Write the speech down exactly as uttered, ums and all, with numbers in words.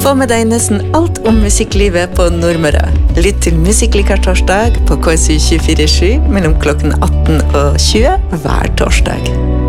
Få med deg nesten alt om musikklivet på Nordmøre. Lytt til Musikklikar torsdag på K S U tjuefire sju mellom klokken atten og tjue hver torsdag.